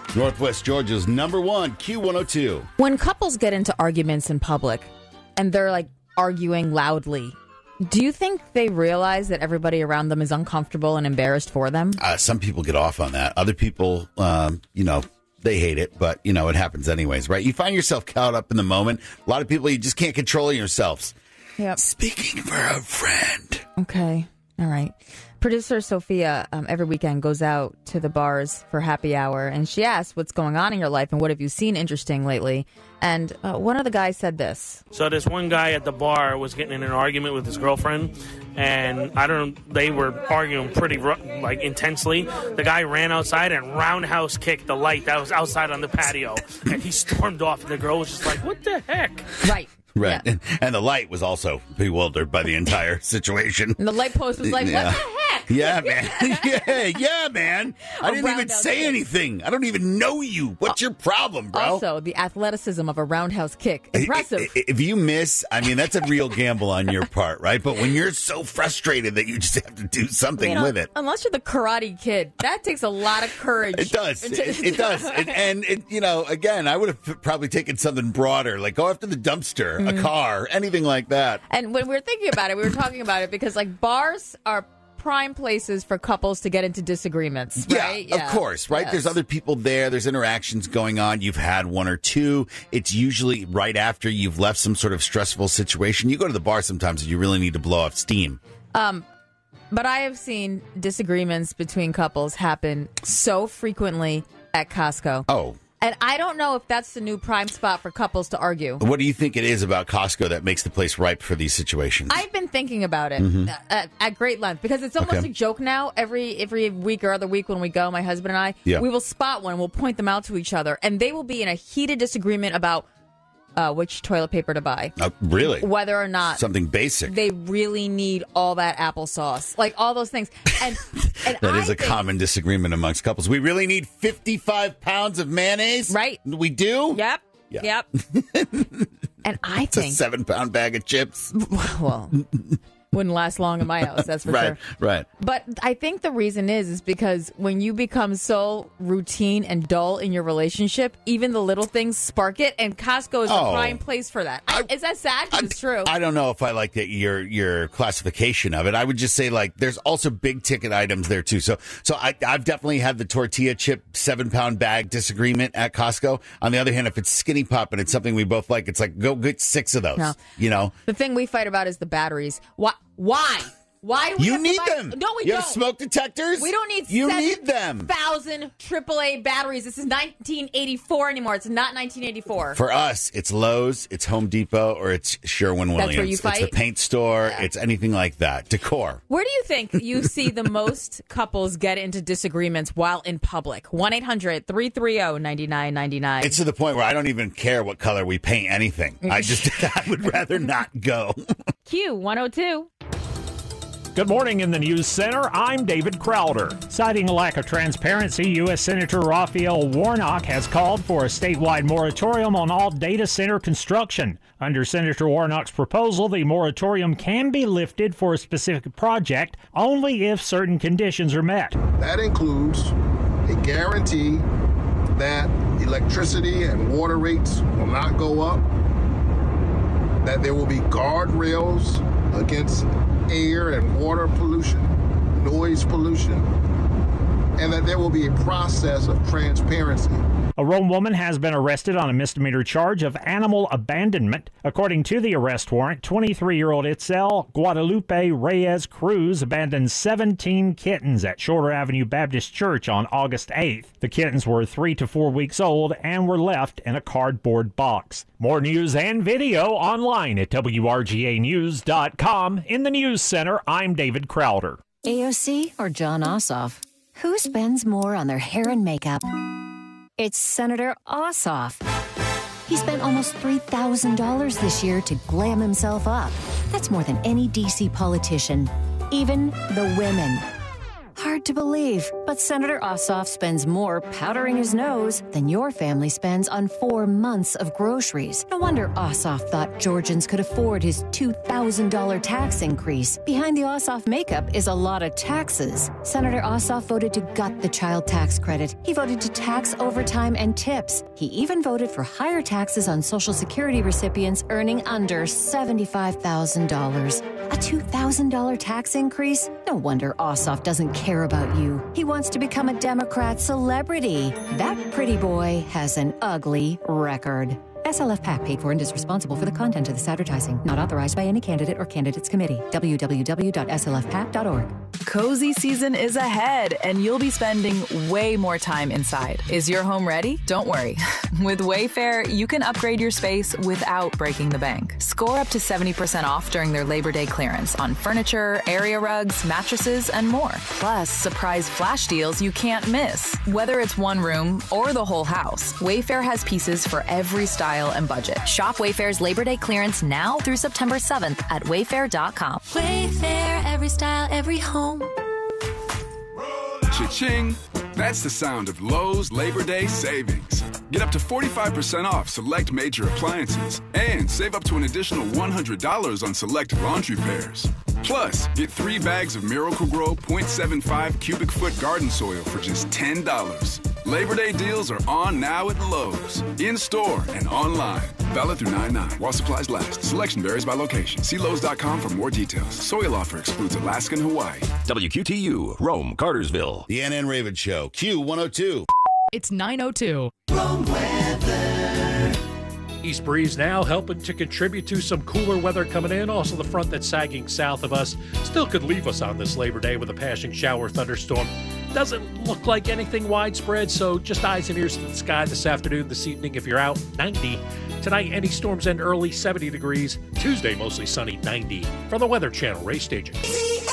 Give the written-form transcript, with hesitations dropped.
Northwest Georgia's number one, Q102. When couples get into arguments in public and they're like arguing loudly, do you think they realize that everybody around them is uncomfortable and embarrassed for them? Some people get off on that. Other people, they hate it, but, it happens anyways, right? You find yourself caught up in the moment. A lot of people, you just can't control yourselves. Yep. Speaking for a friend. Okay. All right. Producer Sophia every weekend goes out to the bars for happy hour, and she asks what's going on in your life and what have you seen interesting lately. And one of the guys said this. So this one guy at the bar was getting in an argument with his girlfriend, and they were arguing pretty intensely. The guy ran outside and roundhouse kicked the light that was outside on the patio, and he stormed off, and the girl was just like, what the heck? Right. Right. Yeah. And the light was also bewildered by the entire situation. And the light post was like, what the heck? Yeah, man. yeah, man. I didn't even say anything. I don't even know you. What's your problem, bro? Also, the athleticism of a roundhouse kick. Impressive. If you miss, that's a real gamble on your part, right? But when you're so frustrated that you just have to do something with it. Unless you're the Karate Kid, that takes a lot of courage. It does. It does. And again, I would have probably taken something broader, like go after the dumpster, a car, anything like that. And when we were thinking about it, we were talking about it because bars are prime places for couples to get into disagreements, right? Yeah, of course, right? Yes. There's other people there. There's interactions going on. You've had one or two. It's usually right after you've left some sort of stressful situation. You go to the bar sometimes and you really need to blow off steam. But I have seen disagreements between couples happen so frequently at Costco. Oh. And I don't know if that's the new prime spot for couples to argue. What do you think it is about Costco that makes the place ripe for these situations? I've been thinking about it at great length because it's almost a joke now. Every week or other week when we go, my husband and I, we will spot one. We'll point them out to each other. And they will be in a heated disagreement about which toilet paper to buy. Really? Whether or not. Something basic. They really need all that applesauce. Like all those things. And that is a common disagreement amongst couples. We really need 55 pounds of mayonnaise? Right. We do? Yep. Yeah. Yep. And I think. It's a 7-pound bag of chips. Well, wouldn't last long in my house, that's for sure. Right. But I think the reason is because when you become so routine and dull in your relationship, even the little things spark it, and Costco is a prime place for that. Is that sad? Because it's true. I don't know if I like your classification of it. I would just say there's also big ticket items there too. So I've definitely had the tortilla chip 7-pound bag disagreement at Costco. On the other hand, if it's Skinny Pop and it's something we both like, it's go get 6 of those. No. The thing we fight about is the batteries. Why? Why do we have need to buy them? No, we you don't. Have smoke detectors? We don't need You need them. 7,000 AAA batteries. This is 1984 anymore. It's not 1984. For us, it's Lowe's, it's Home Depot, or it's Sherwin-Williams. That's where you fight? It's the paint store. It's anything like that. Decor. Where do you think you see the most couples get into disagreements while in public? 1-800-330-9999. It's to the point where I don't even care what color we paint anything. I would rather not go. Q102. Good morning in the News Center. I'm David Crowder. Citing a lack of transparency, U.S. Senator Raphael Warnock has called for a statewide moratorium on all data center construction. Under Senator Warnock's proposal, the moratorium can be lifted for a specific project only if certain conditions are met. That includes a guarantee that electricity and water rates will not go up, that there will be guardrails against air and water pollution, noise pollution, and that there will be a process of transparency. A Rome woman has been arrested on a misdemeanor charge of animal abandonment. According to the arrest warrant, 23-year-old Itzel Guadalupe Reyes Cruz abandoned 17 kittens at Shorter Avenue Baptist Church on August 8th. The kittens were 3 to 4 weeks old and were left in a cardboard box. More news and video online at WRGAnews.com. In the News Center, I'm David Crowder. AOC or John Ossoff? Who spends more on their hair and makeup? It's Senator Ossoff. He spent almost $3,000 this year to glam himself up. That's more than any D.C. politician, even the women. Hard hard to believe, but Senator Ossoff spends more powdering his nose than your family spends on 4 months of groceries. No wonder Ossoff thought Georgians could afford his $2,000 tax increase. Behind the Ossoff makeup is a lot of taxes. Senator Ossoff voted to gut the child tax credit. He voted to tax overtime and tips. He even voted for higher taxes on Social Security recipients earning under $75,000. A $2,000 tax increase? No wonder Ossoff doesn't care about you. He wants to become a Democrat celebrity. That pretty boy has an ugly record. SLF PAC paid for and is responsible for the content of this advertising. Not authorized by any candidate or candidates committee. www.slfpac.org. Cozy season is ahead, and you'll be spending way more time inside. Is your home ready? Don't worry. With Wayfair, you can upgrade your space without breaking the bank. Score up to 70% off during their Labor Day clearance on furniture, area rugs, mattresses, and more. Plus, surprise flash deals you can't miss. Whether it's one room or the whole house, Wayfair has pieces for every style and budget. Shop Wayfair's Labor Day clearance now through September 7th at wayfair.com. Wayfair, every style, every home. Cha-ching! That's the sound of Lowe's Labor Day savings. Get up to 45% off select major appliances and save up to an additional $100 on select laundry pairs. Plus, get 3 bags of Miracle-Gro 0.75 cubic foot garden soil for just $10. Labor Day deals are on now at Lowe's. In-store and online. Valid through 9/9 while supplies last. Selection varies by location. See Lowe's.com for more details. Soil offer excludes Alaska and Hawaii. WQTU, Rome, Cartersville. The Ann Raven Show, Q102. It's 9:02. Rome weather. East breeze now helping to contribute to some cooler weather coming in. Also, the front that's sagging south of us still could leave us on this Labor Day with a passing shower thunderstorm. Doesn't look like anything widespread, so just eyes and ears to the sky this afternoon, this evening if you're out, 90. Tonight, any storms end early, 70 degrees. Tuesday, mostly sunny, 90. From the Weather Channel, Ray Staging.